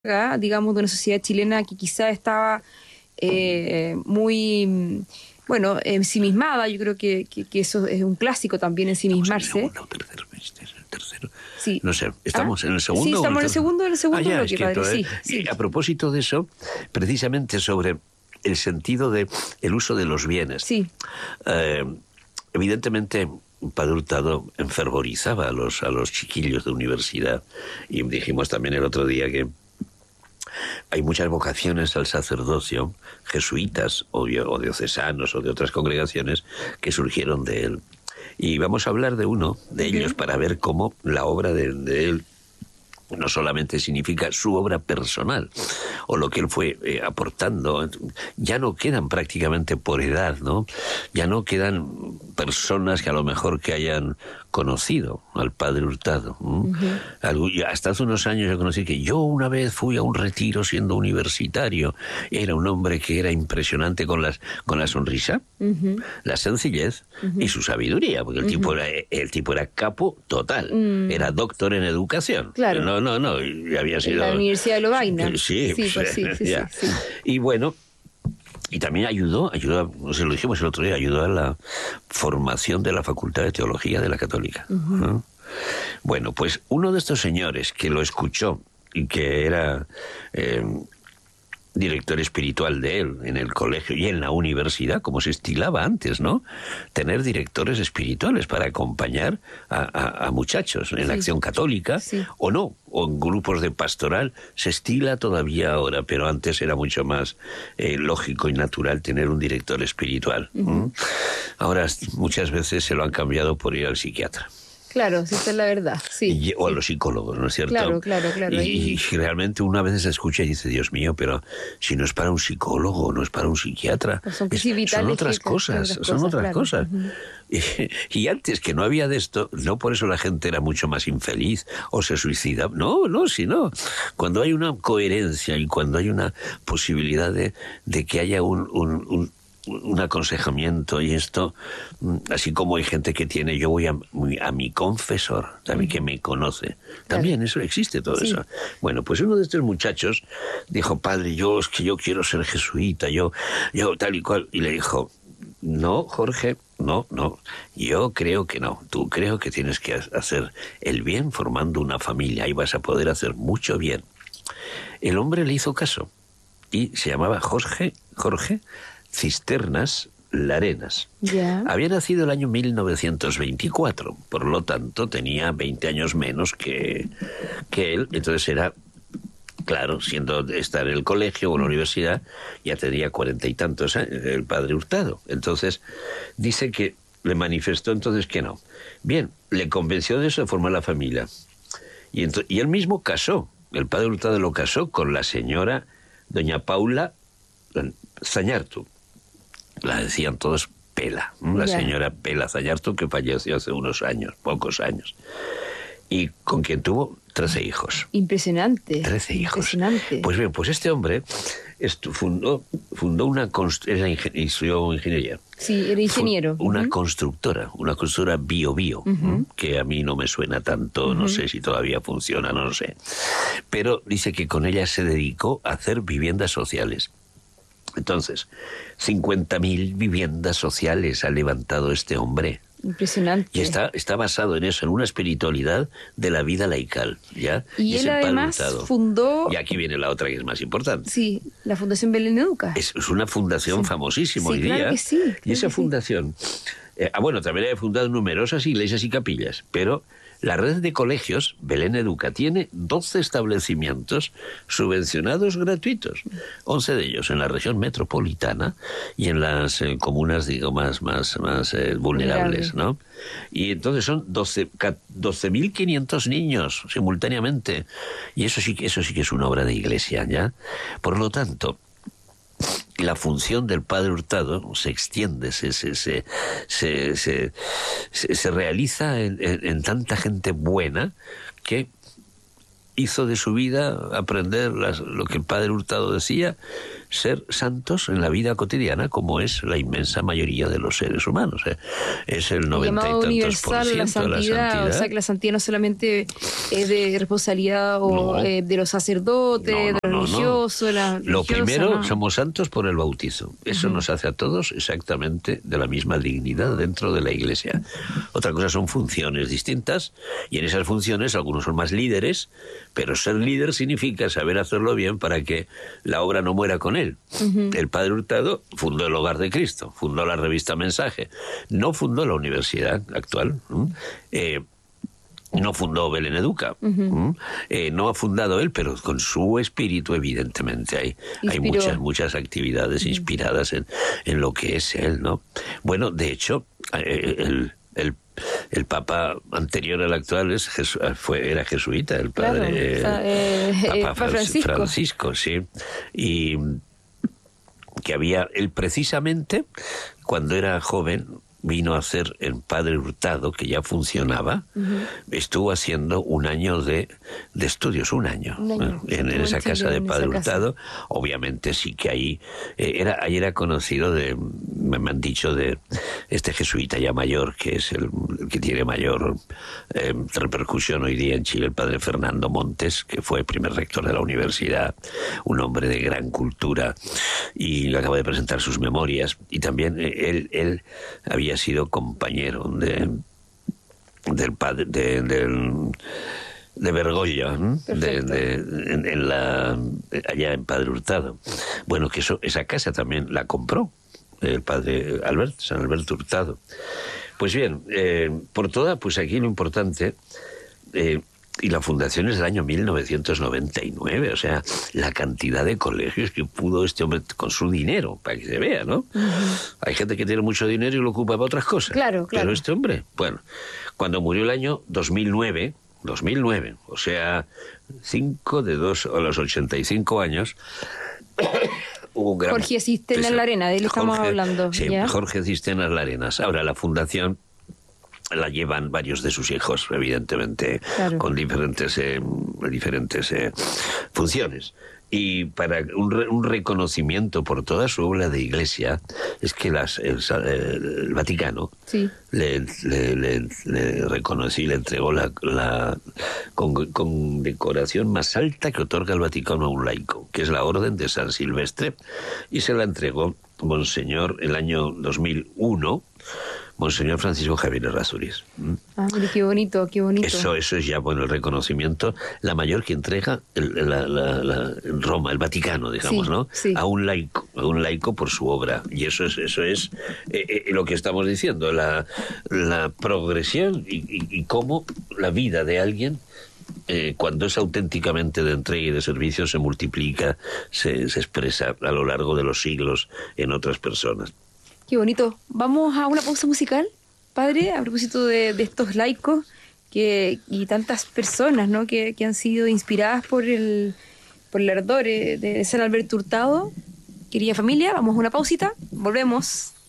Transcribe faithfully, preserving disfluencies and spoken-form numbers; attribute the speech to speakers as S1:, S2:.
S1: digamos, de una sociedad chilena que quizá estaba eh, muy, bueno, ensimismada. Yo creo que, que, que eso es un clásico también, ensimismarse.
S2: ¿Estamos en el segundo o tercero? ¿El tercero?
S1: Sí.
S2: No sé, ¿estamos
S1: ¿Ah?
S2: en el segundo?
S1: Sí, estamos
S2: o
S1: en el segundo, en el segundo
S2: ah, ya,
S1: bloque,
S2: es que,
S1: padre.
S2: pero,
S1: Sí,
S2: eh,
S1: sí.
S2: A propósito de eso, precisamente sobre el sentido de el uso de los bienes.
S1: Sí.
S2: Eh, evidentemente, Padre Hurtado enfervorizaba a los, a los chiquillos de universidad. Y dijimos también el otro día que hay muchas vocaciones al sacerdocio, jesuitas o, o diocesanos o de otras congregaciones que surgieron de él. Y vamos a hablar de uno de ellos uh-huh. para ver cómo la obra de, de él no solamente significa su obra personal o lo que él fue eh, aportando. Ya no quedan prácticamente por edad, ¿no? Ya no quedan personas que a lo mejor que hayan conocido al Padre Hurtado. Uh-huh. Algo, hasta hace unos años yo conocí que yo una vez fui a un retiro siendo universitario. Era un hombre que era impresionante con, las, con la sonrisa, uh-huh. la sencillez uh-huh. y su sabiduría, porque el, uh-huh. tipo era, el tipo era capo total. Uh-huh. Era doctor en educación.
S1: Claro.
S2: No, no, no, había sido...
S1: En la Universidad de Lovaina.
S2: Sí,
S1: sí, pues, sí, sí, sí, sí.
S2: Y bueno, y también ayudó, ayudó, no sé, lo dijimos el otro día, ayudó a la formación de la Facultad de Teología de la Católica. Uh-huh. ¿no? Bueno, pues uno de estos señores que lo escuchó y que era eh, director espiritual de él en el colegio y en la universidad, como se estilaba antes, ¿no? Tener directores espirituales para acompañar a, a, a muchachos en sí. la acción católica, sí. o no, o en grupos de pastoral. Se estila todavía ahora, pero antes era mucho más eh, lógico y natural tener un director espiritual. Uh-huh. ¿Mm? Ahora muchas veces se lo han cambiado por ir al psiquiatra.
S1: Claro, sí, esa es la verdad, sí.
S2: Y, o
S1: sí.
S2: a los psicólogos, ¿no es cierto?
S1: Claro, claro, claro.
S2: Y,
S1: y...
S2: y realmente una vez se escucha y dice, Dios mío, pero si no es para un psicólogo, no es para un psiquiatra,
S1: pues son,
S2: es, son otras que, cosas, otras son cosas, otras claro. cosas. Uh-huh. Y, y antes que no había de esto, no por eso la gente era mucho más infeliz o se suicidaba. No, no, sino cuando hay una coherencia y cuando hay una posibilidad de, de que haya un... un, un un aconsejamiento y esto, así como hay gente que tiene, yo voy a, a mi confesor, también que me conoce, también claro. eso existe todo sí. eso. Bueno, pues uno de estos muchachos dijo, padre, yo es que yo quiero ser jesuita, yo, yo tal y cual, y le dijo, no, Jorge, no, no, yo creo que no, tú creo que tienes que hacer el bien formando una familia y vas a poder hacer mucho bien. El hombre le hizo caso y se llamaba Jorge, Jorge Cisternas Larenas.
S1: Yeah.
S2: Había nacido el año mil novecientos veinticuatro, por lo tanto tenía veinte años menos que, que él, entonces era, claro, siendo estar en el colegio o en la universidad, ya tenía cuarenta y tantos años, el Padre Hurtado. Entonces, dice que le manifestó entonces que no. Bien, le convenció de eso de formar la familia. Y, ento- y él mismo casó, el Padre Hurtado lo casó con la señora doña Paula Zañartu. La decían todos Pela, ¿no? La yeah. señora Pela Zañartu, que falleció hace unos años, pocos años, y con quien tuvo trece hijos.
S1: Impresionante.
S2: Trece hijos.
S1: Impresionante.
S2: Pues bien, pues este hombre estu- fundó, fundó una const- era ingen- estudió ingeniería.
S1: Sí, era ingeniero.
S2: Fue una
S1: uh-huh.
S2: constructora, una constructora bio-bio, uh-huh. que a mí no me suena tanto, uh-huh. no sé si todavía funciona, no lo sé. Pero dice que con ella se dedicó a hacer viviendas sociales. Entonces, cincuenta mil viviendas sociales ha levantado este hombre.
S1: Impresionante.
S2: Y está, está basado en eso, en una espiritualidad de la vida laical, ¿ya?
S1: Y, y él además fundó...
S2: Y aquí viene la otra que es más importante.
S1: Sí, la Fundación Belén Educa.
S2: Es, es una fundación sí. famosísima
S1: sí,
S2: hoy
S1: claro
S2: día.
S1: Que sí, claro
S2: y esa
S1: que
S2: fundación...
S1: Sí.
S2: Eh, ah, bueno, también ha fundado numerosas iglesias y capillas, pero... La red de colegios, Belén Educa, tiene doce establecimientos subvencionados gratuitos, once de ellos en la región metropolitana y en las eh, comunas, digo, más, más, más eh, vulnerables, ¿no? Y entonces son doce mil quinientos niños simultáneamente, y eso sí, eso sí que es una obra de iglesia, ¿ya? Por lo tanto... la función del Padre Hurtado se extiende, se, se, se, se, se, se, se realiza en, en, en tanta gente buena que hizo de su vida aprender las, lo que el Padre Hurtado decía, ser santos en la vida cotidiana, como es la inmensa mayoría de los seres humanos. ¿eh? Es el noventa y tantos
S1: universal,
S2: por ciento
S1: la santidad,
S2: de la santidad.
S1: O sea, que la santidad no solamente es de responsabilidad o,
S2: No.
S1: eh, de los sacerdotes,
S2: No, no,
S1: de los
S2: no, no.
S1: religiosos, de la
S2: Lo
S1: religiosa,
S2: primero,
S1: ¿no?
S2: somos santos por el bautizo. Eso uh-huh. nos hace a todos exactamente de la misma dignidad dentro de la Iglesia. Otra cosa son funciones distintas, y en esas funciones algunos son más líderes, pero ser líder significa saber hacerlo bien para que la obra no muera con él. Uh-huh. El padre Hurtado fundó el Hogar de Cristo, fundó la revista Mensaje, no fundó la universidad actual, eh, no fundó Belén Educa, uh-huh. eh, no ha fundado él, pero con su espíritu evidentemente hay, hay muchas muchas actividades uh-huh. inspiradas en, en lo que es él, ¿no? Bueno, de hecho, eh, el, el El papa anterior al actual es Jesu, fue era jesuita, el padre
S1: claro, eh,
S2: Papa
S1: eh, Francisco.
S2: Francisco, sí, y que había él precisamente cuando era joven vino a hacer el padre Hurtado, que ya funcionaba, uh-huh. estuvo haciendo un año de, de estudios, un año, un año en, en esa casa de padre Hurtado. Obviamente sí que ahí eh, era, ahí era conocido de, me, me han dicho de este jesuita ya mayor, que es el, el que tiene mayor eh, repercusión hoy día en Chile, el padre Fernando Montes, que fue el primer rector de la universidad, un hombre de gran cultura, y acaba de presentar sus memorias, y también eh, él, él había sido compañero de del padre de, del de Bergoglio, ¿eh? de, de, en, en la allá en Padre Hurtado. Bueno, que eso, esa casa también la compró el padre Alberto, San Alberto Hurtado. Pues bien, eh, por toda, pues aquí lo importante, eh, y la fundación es del año mil novecientos noventa y nueve, o sea, la cantidad de colegios que pudo este hombre con su dinero, para que se vea, ¿no? Uh-huh. Hay gente que tiene mucho dinero y lo ocupa para otras cosas.
S1: Claro, claro.
S2: Pero este hombre, bueno, cuando murió el año dos mil nueve, dos mil nueve, o sea, cinco de dos a los ochenta y cinco años, hubo un gran...
S1: Jorge Cisternas Larenas, de él estamos
S2: Jorge,
S1: hablando.
S2: Sí, ¿ya? Jorge Cisternas Larenas. Ahora la fundación la llevan varios de sus hijos, evidentemente, claro. con diferentes eh, diferentes eh, funciones. Y para un, re, un reconocimiento por toda su obra de iglesia, es que las, el, el Vaticano sí. le, le, le, le reconoció y le entregó la, la condecoración más alta que otorga el Vaticano a un laico, que es la Orden de San Silvestre, y se la entregó Monseñor el año dos mil uno, Monseñor Francisco Javier Errázuriz.
S1: Ah, mire, qué bonito, qué bonito.
S2: Eso, eso es ya, bueno, el reconocimiento, la mayor que entrega el, la, la, la, Roma, el Vaticano, digamos, sí, ¿no?
S1: Sí.
S2: A un laico, a un laico por su obra. Y eso es, eso es eh, eh, lo que estamos diciendo, la, la progresión y, y, y cómo la vida de alguien, Eh, cuando es auténticamente de entrega y de servicio, se multiplica, se, se expresa a lo largo de los siglos en otras personas.
S1: Qué bonito. Vamos a una pausa musical, padre, a propósito de, de estos laicos que, y tantas personas, ¿no? que, que han sido inspiradas por el, por el ardor de San Alberto Hurtado. Querida familia, vamos a una pausita, volvemos.